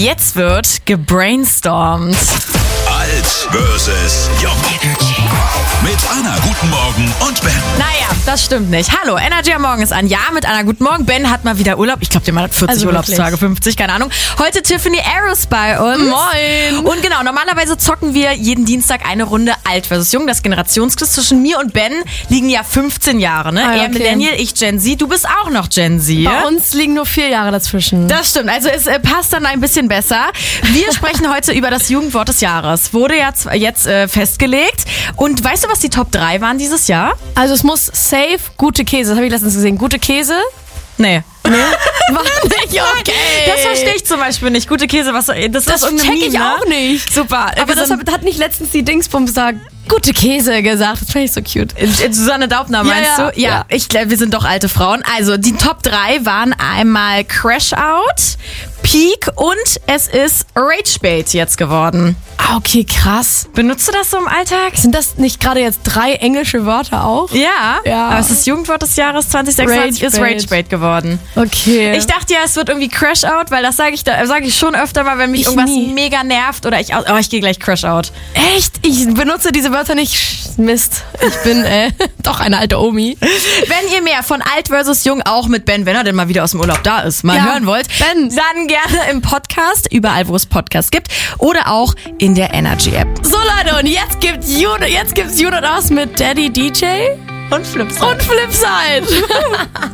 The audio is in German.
Jetzt wird gebrainstormt. Alt versus Jung. Mit Anna, guten Morgen und Ben. Naja, das stimmt nicht. Hallo, Energy am Morgen ist an. Ja, mit Anna, guten Morgen. Ben hat mal wieder Urlaub. Ich glaube, der Mann hat 40 Also Urlaubstage, wirklich? 50, keine Ahnung. Heute Tiffany Arrows bei uns. Moin. Und genau, normalerweise zocken wir jeden Dienstag eine Runde Alt versus Jung. Das Generationsquiz zwischen mir und Ben liegen ja 15 Jahre, ne? Ah, ja, Er okay. Millennial, ich Gen Z. Du bist auch noch Gen Z. Bei uns liegen nur 4 Jahre dazwischen. Das stimmt, also es passt dann ein bisschen besser. Wir sprechen heute über das Jugendwort des Jahres. Wurde ja jetzt festgelegt. Und weißt du, was die Top 3 waren dieses Jahr? Also es muss safe gute Käse, das habe ich letztens gesehen. Gute Käse? Nee. War nicht okay. Das verstehe ich zum Beispiel nicht. Gute Käse, was das Das ist check ich auch nicht. Super. Aber das hat nicht letztens die Dingsbums da gute Käse gesagt. Das fand ich so cute. Susanne Daubner meinst Ja, du? ja. Ich glaube, wir sind doch alte Frauen. Also die Top 3 waren einmal Crash Out, Peak und es ist Rage Bait jetzt geworden. Ah, okay, krass. Benutzt du das so im Alltag? Sind das nicht gerade jetzt 3 englische Wörter auch? Ja. Ja. Aber es ist Jugendwort des Jahres 2026 ist Rage Rage Bait geworden. Okay. Ich dachte ja, es wird irgendwie Crash Out, weil das sage ich schon öfter mal, wenn mich Ich irgendwas nie. mega nervt oder ich gehe gleich Crash Out. Echt? Ich benutze diese Wörter nicht. Mist. Ich bin doch eine alte Omi. Wenn ihr mehr von Alt versus Jung auch mit Ben, wenn er denn mal wieder aus dem Urlaub da ist, mal Ja, hören wollt, Ben. dann gerne im Podcast, überall wo es Podcasts gibt oder auch in der Energy App. So Leute, und jetzt gibt's You Not Us mit Daddy DJ Und Flipside. und Flipside.